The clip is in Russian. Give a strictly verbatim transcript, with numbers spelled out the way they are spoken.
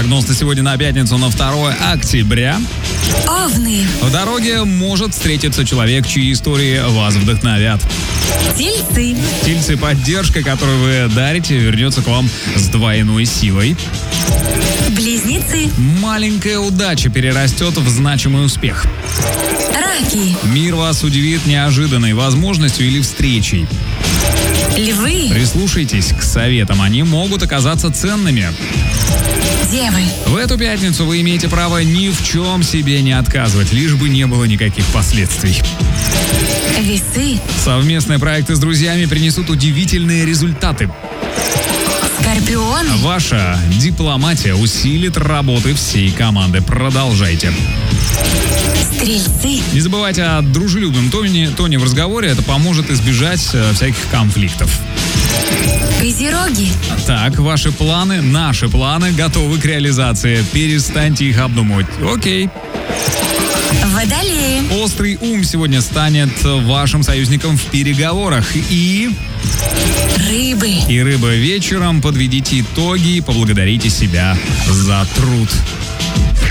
Прогноз на сегодня на пятницу, на второе октября. Овны. В дороге может встретиться человек, чьи истории вас вдохновят. Тельцы. Тельцы, поддержка, которую вы дарите, вернется к вам с двойной силой. Близнецы. Маленькая удача перерастет в значимый успех. Раки. Мир вас удивит неожиданной возможностью или встречей. Львы. Прислушайтесь к советам, они могут оказаться ценными. Девы. В эту пятницу вы имеете право ни в чем себе не отказывать, лишь бы не было никаких последствий. Весы. Совместные проекты с друзьями принесут удивительные результаты. Скорпионы. Ваша дипломатия усилит работы всей команды. Продолжайте. Стрельцы. Не забывайте о дружелюбном тоне, тоне в разговоре. Это поможет избежать э, всяких конфликтов. Козероги. Так, ваши планы, наши планы готовы к реализации. Перестаньте их обдумывать. Окей. Водолеи. Острый ум сегодня станет вашим союзником в переговорах. И... Рыбы. И рыбы, вечером подведите итоги и поблагодарите себя за труд.